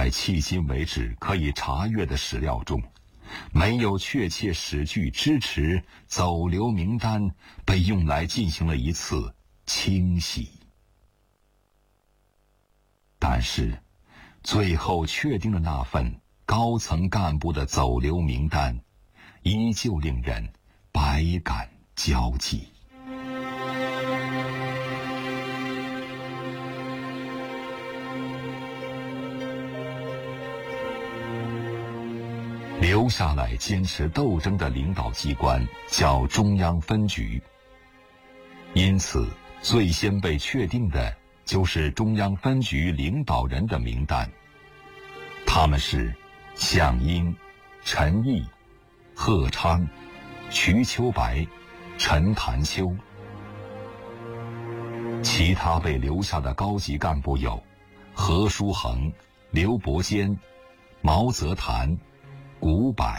在迄今为止可以查阅的史料中，没有确切史据支持走流名单被用来进行了一次清洗。但是，最后确定的那份高层干部的走流名单，依旧令人百感交集。留下来坚持斗争的领导机关叫中央分局，因此最先被确定的就是中央分局领导人的名单，他们是项英、陈毅、贺昌、瞿秋白、陈潭秋。其他被留下的高级干部有何书衡、刘伯坚、毛泽谈、古柏。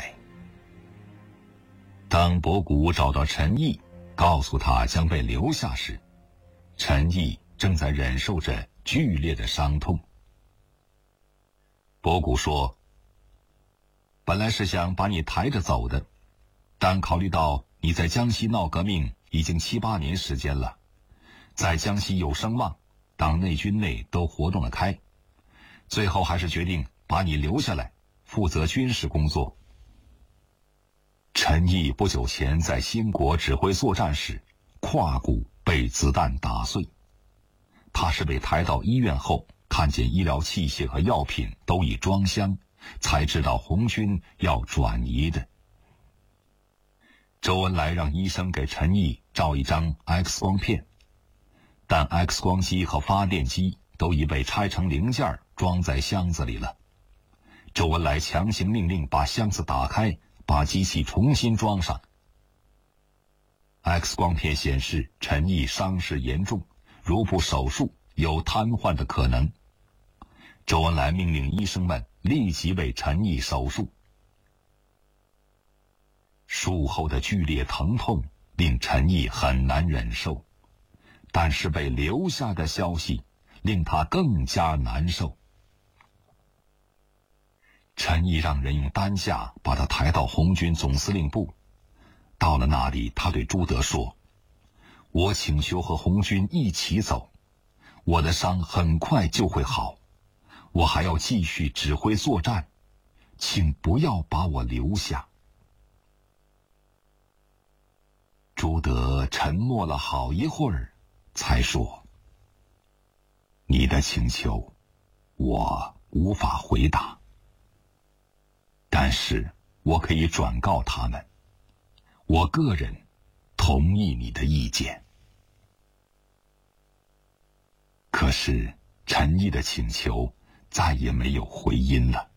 当博古找到陈毅，告诉他将被留下时，陈毅正在忍受着剧烈的伤痛。博古说：“本来是想把你抬着走的，但考虑到你在江西闹革命已经7、8年时间了，在江西有声望，党内军内都活动了开，最后还是决定把你留下来负责军事工作。”陈毅不久前在兴国指挥作战时，胯骨被子弹打碎。他是被抬到医院后，看见医疗器械和药品都已装箱，才知道红军要转移的。周恩来让医生给陈毅照一张 X 光片，但 X 光机和发电机都已被拆成零件装在箱子里了。周恩来强行命令把箱子打开，把机器重新装上。X 光片显示陈毅伤势严重，如不手术有瘫痪的可能。周恩来命令医生们立即为陈毅手术。术后的剧烈疼痛令陈毅很难忍受，但是被留下的消息令他更加难受。陈毅让人用担架把他抬到红军总司令部，到了那里，他对朱德说：“我请求和红军一起走，我的伤很快就会好，我还要继续指挥作战，请不要把我留下。”朱德沉默了好一会儿，才说：“你的请求，我无法回答。但是我可以转告他们，我个人同意你的意见。”可是陈毅的请求再也没有回音了。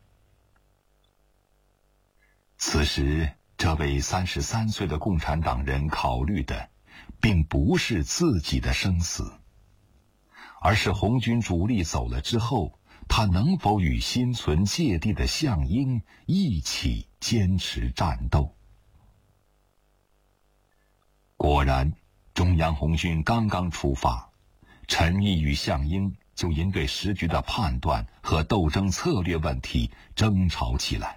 此时，这位33岁的共产党人考虑的并不是自己的生死，而是红军主力走了之后，他能否与心存芥蒂的项英一起坚持战斗。果然，中央红军刚刚出发，陈毅与项英就因对时局的判断和斗争策略问题争吵起来。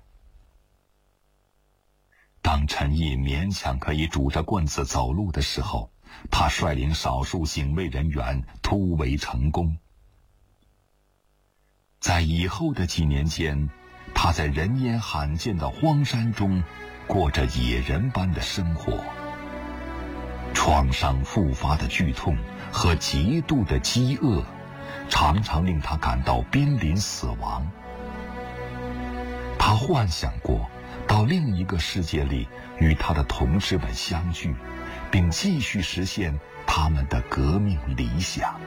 当陈毅勉强可以拄着棍子走路的时候，他率领少数警卫人员突围成功。在以后的几年间，他在人烟罕见的荒山中过着野人般的生活。创伤复发的剧痛和极度的饥饿，常常令他感到濒临死亡。他幻想过到另一个世界里与他的同志们相聚，并继续实现他们的革命理想。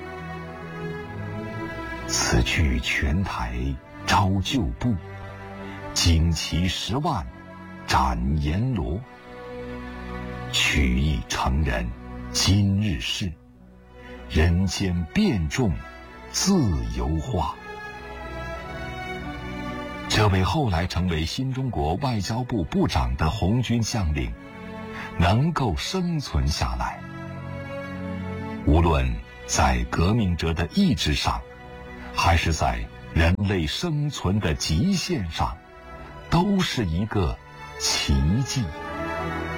此去全台招旧部，旌旗10万斩阎罗。曲意成人今日事，人间变众自由化。这位后来成为新中国外交部部长的红军将领，能够生存下来，无论在革命者的意志上，还是在人类生存的极限上，都是一个奇迹。